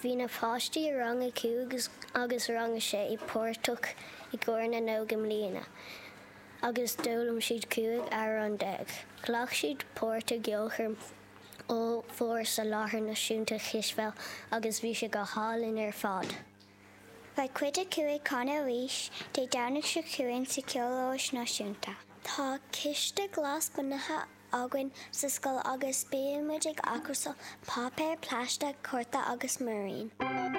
Bhí na fáistí a rang a cú agus rang a sé I pórtach I gcóir na nógam lína. Agus dólam siad cuaig ar an 10. Ghlach siad pórta geolchar ó fór sa láthair náisiúnta Chisbheall agus bhí sé go hálinn ar fad. Ba cuid a cuaig cána arís, dé dánach se cuain sa ceolóis náisiúnta. Tá ciste glas bunathe againn sa scoil agus bíonn muid ag acrasal papéir pláiste cuirta agus marín.